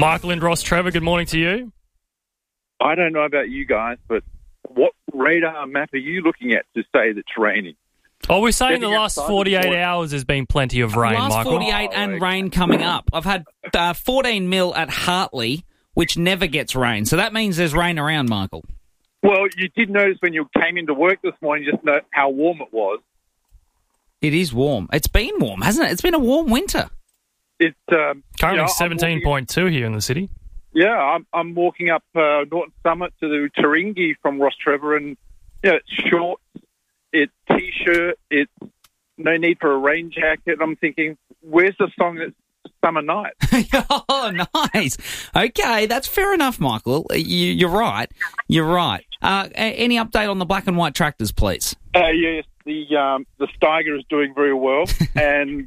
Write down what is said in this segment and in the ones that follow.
Michael and Ross Trevor, good morning to you. I don't know about you guys, but what radar map are you looking at to say that it's raining? Oh, we're saying the Stepping last outside 48 before- hours has been plenty of rain, Last Michael. 48 and rain coming up. I've had 14 mil at Hartley, which never gets rain. So that means there's rain around, Michael. Well, you did notice when you came into work this morning, just know how warm it was. It is warm. It's been warm, hasn't it? It's been a warm winter. It's Currently 17.2 here in the city. I'm walking up Norton Summit to the Taringi from Ross Trevor, and it's shorts, it's t-shirt, it's no need for a rain jacket. I'm thinking, where's the song that's Summer Night? Oh, nice. Okay, that's fair enough, Michael. You're right. You're right. Any update on the black and white tractors, please? Yes, the Steiger is doing very well, and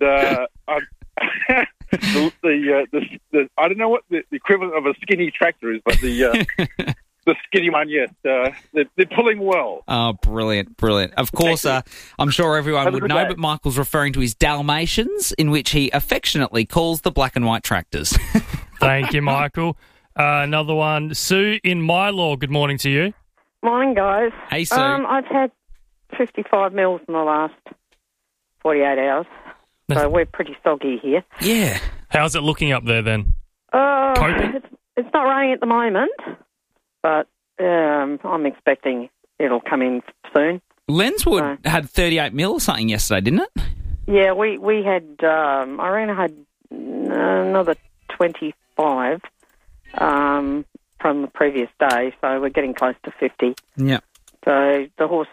the I don't know what the equivalent of a skinny tractor is, but the skinny one, yes, they're pulling well. Oh, brilliant, brilliant. Of course, I'm sure everyone Have a would good know, day. but Michael's referring to his Dalmatians, in which he affectionately calls the black and white tractors. Thank you, Michael. Another one. Sue in Mylor, good morning to you. Morning, guys. Hey, Sue. I've had 55 mils in the last 48 hours, so we're pretty soggy here. Yeah. How's it looking up there then? Coping? It's not raining at the moment, but I'm expecting it'll come in soon. Lenswood had 38 mil or something yesterday, didn't it? Yeah, we had, Irene had another 25 from the previous day, so we're getting close to 50. Yeah. So the horse